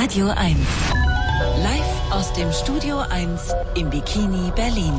Radio 1. Live aus dem Studio 1 im Bikini Berlin.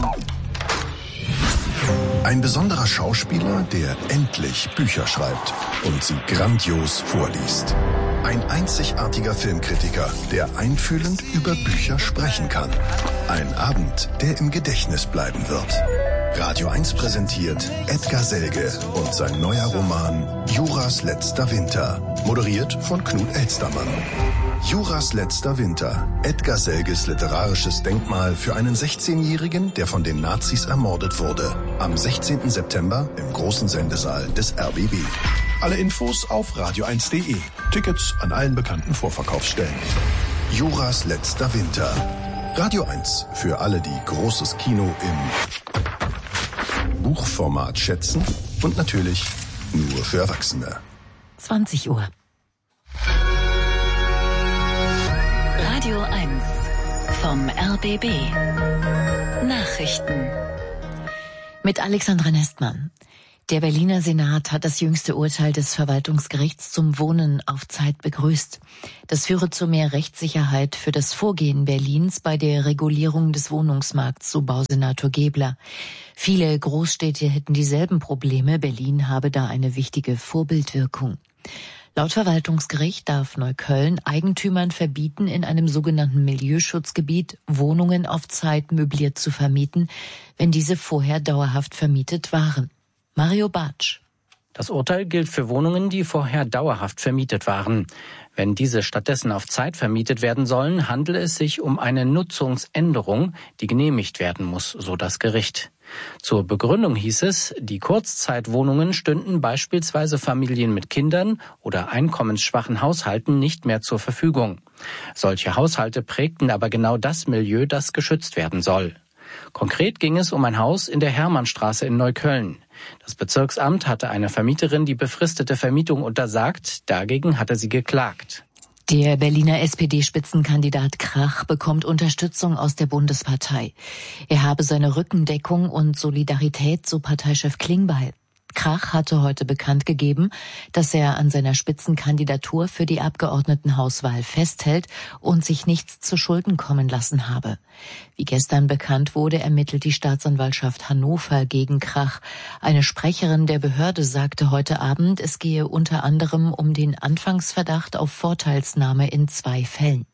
Ein besonderer Schauspieler, der endlich Bücher schreibt und sie grandios vorliest. Ein einzigartiger Filmkritiker, der einfühlend über Bücher sprechen kann. Ein Abend, der im Gedächtnis bleiben wird. Radio 1 präsentiert Edgar Selge und sein neuer Roman Juras letzter Winter, moderiert von Knut Elstermann. Juras letzter Winter, Edgar Selges literarisches Denkmal für einen 16-Jährigen, der von den Nazis ermordet wurde. Am 16. September im großen Sendesaal des RBB. Alle Infos auf radio1.de. Tickets an allen bekannten Vorverkaufsstellen. Juras letzter Winter. Radio 1 für alle, die großes Kino im Buchformat schätzen und natürlich nur für Erwachsene. 20 Uhr. Radio 1 vom RBB. Nachrichten. Mit Alexandra Nestmann. Der Berliner Senat hat das jüngste Urteil des Verwaltungsgerichts zum Wohnen auf Zeit begrüßt. Das führe zu mehr Rechtssicherheit für das Vorgehen Berlins bei der Regulierung des Wohnungsmarkts, so Bausenator Gebler. Viele Großstädte hätten dieselben Probleme. Berlin habe da eine wichtige Vorbildwirkung. Laut Verwaltungsgericht darf Neukölln Eigentümern verbieten, in einem sogenannten Milieuschutzgebiet Wohnungen auf Zeit möbliert zu vermieten, wenn diese vorher dauerhaft vermietet waren. Mario Bartsch. Das Urteil gilt für Wohnungen, die vorher dauerhaft vermietet waren. Wenn diese stattdessen auf Zeit vermietet werden sollen, handele es sich um eine Nutzungsänderung, die genehmigt werden muss, so das Gericht. Zur Begründung hieß es, die Kurzzeitwohnungen stünden beispielsweise Familien mit Kindern oder einkommensschwachen Haushalten nicht mehr zur Verfügung. Solche Haushalte prägten aber genau das Milieu, das geschützt werden soll. Konkret ging es um ein Haus in der Hermannstraße in Neukölln. Das Bezirksamt hatte einer Vermieterin die befristete Vermietung untersagt, dagegen hatte sie geklagt. Der Berliner SPD-Spitzenkandidat Krach bekommt Unterstützung aus der Bundespartei. Er habe seine Rückendeckung und Solidarität, so Parteichef Klingbeil. Krach hatte heute bekannt gegeben, dass er an seiner Spitzenkandidatur für die Abgeordnetenhauswahl festhält und sich nichts zu Schulden kommen lassen habe. Wie gestern bekannt wurde, ermittelt die Staatsanwaltschaft Hannover gegen Krach. Eine Sprecherin der Behörde sagte heute Abend, es gehe unter anderem um den Anfangsverdacht auf Vorteilsnahme in 2 Fällen.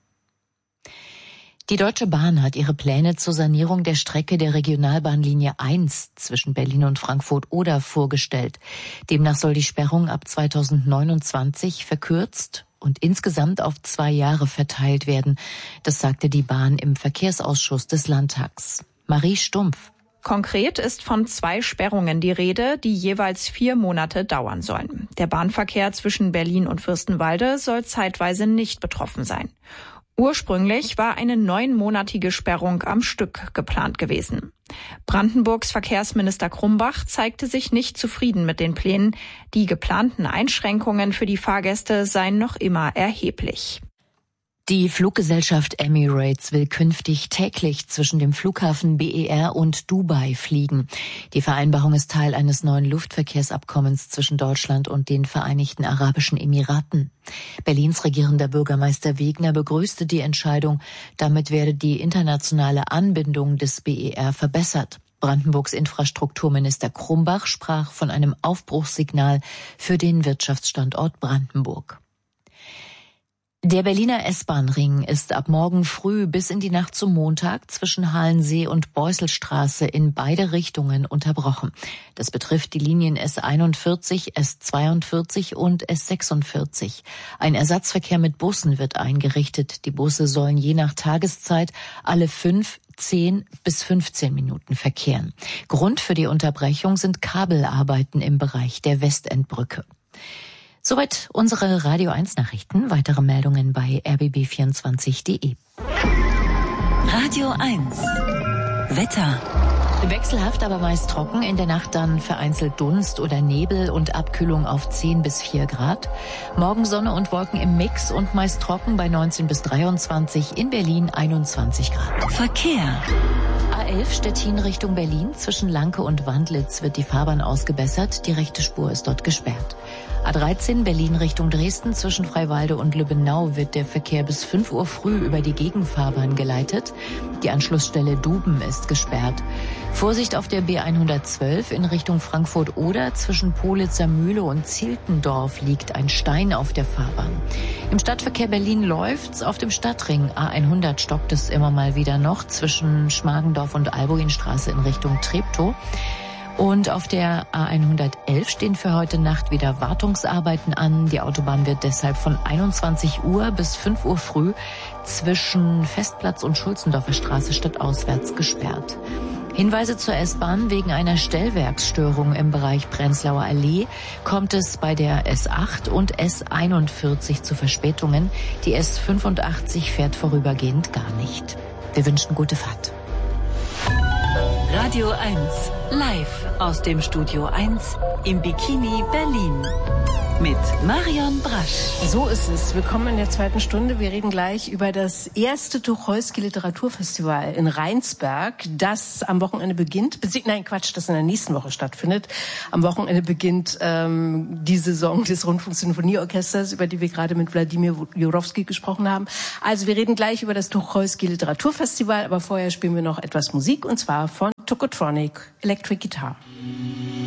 Die Deutsche Bahn hat ihre Pläne zur Sanierung der Strecke der Regionalbahnlinie 1 zwischen Berlin und Frankfurt-Oder vorgestellt. Demnach soll die Sperrung ab 2029 verkürzt und insgesamt auf 2 Jahre verteilt werden. Das sagte die Bahn im Verkehrsausschuss des Landtags. Marie Stumpf. Konkret ist von 2 Sperrungen die Rede, die jeweils 4 Monate dauern sollen. Der Bahnverkehr zwischen Berlin und Fürstenwalde soll zeitweise nicht betroffen sein. Ursprünglich war eine 9-monatige Sperrung am Stück geplant gewesen. Brandenburgs Verkehrsminister Krumbach zeigte sich nicht zufrieden mit den Plänen. Die geplanten Einschränkungen für die Fahrgäste seien noch immer erheblich. Die Fluggesellschaft Emirates will künftig täglich zwischen dem Flughafen BER und Dubai fliegen. Die Vereinbarung ist Teil eines neuen Luftverkehrsabkommens zwischen Deutschland und den Vereinigten Arabischen Emiraten. Berlins regierender Bürgermeister Wegner begrüßte die Entscheidung. Damit werde die internationale Anbindung des BER verbessert. Brandenburgs Infrastrukturminister Krumbach sprach von einem Aufbruchssignal für den Wirtschaftsstandort Brandenburg. Der Berliner S-Bahn-Ring ist ab morgen früh bis in die Nacht zum Montag zwischen Halensee und Beusselstraße in beide Richtungen unterbrochen. Das betrifft die Linien S41, S42 und S46. Ein Ersatzverkehr mit Bussen wird eingerichtet. Die Busse sollen je nach Tageszeit alle 5, 10 bis 15 Minuten verkehren. Grund für die Unterbrechung sind Kabelarbeiten im Bereich der Westendbrücke. Soweit unsere Radio 1 Nachrichten. Weitere Meldungen bei rbb24.de. Radio 1 Wetter. Wechselhaft, aber meist trocken. In der Nacht dann vereinzelt Dunst oder Nebel und Abkühlung auf 10 bis 4 Grad. Morgen Sonne und Wolken im Mix und meist trocken bei 19 bis 23. In Berlin 21 Grad. Verkehr. A11 Stettin Richtung Berlin. Zwischen Lanke und Wandlitz wird die Fahrbahn ausgebessert. Die rechte Spur ist dort gesperrt. A13 Berlin Richtung Dresden. Zwischen Freiwalde und Lübbenau wird der Verkehr bis 5 Uhr früh über die Gegenfahrbahn geleitet. Die Anschlussstelle Duben ist gesperrt. Vorsicht auf der B112 in Richtung Frankfurt-Oder. Zwischen Politzer Mühle und Ziltendorf liegt ein Stein auf der Fahrbahn. Im Stadtverkehr Berlin läuft's. Auf dem Stadtring A100 stockt es immer mal wieder noch zwischen Schmargendorf und Albuinstraße in Richtung Treptow. Und auf der A111 stehen für heute Nacht wieder Wartungsarbeiten an. Die Autobahn wird deshalb von 21 Uhr bis 5 Uhr früh zwischen Festplatz und Schulzendorfer Straße stadtauswärts gesperrt. Hinweise zur S-Bahn: Wegen einer Stellwerksstörung im Bereich Prenzlauer Allee kommt es bei der S8 und S41 zu Verspätungen. Die S85 fährt vorübergehend gar nicht. Wir wünschen gute Fahrt. Radio 1, live aus dem Studio 1 im Bikini Berlin. Mit Marion Brasch. So ist es. Willkommen in der zweiten Stunde. Wir reden gleich über das erste Tucholsky Literaturfestival in Rheinsberg, das am Wochenende beginnt. Das in der nächsten Woche stattfindet. Am Wochenende beginnt die Saison des Rundfunksinfonieorchesters, über die wir gerade mit Wladimir Jurowski gesprochen haben. Also wir reden gleich über das Tucholsky Literaturfestival, aber vorher spielen wir noch etwas Musik, und zwar von Tokotronic, Electric Guitar.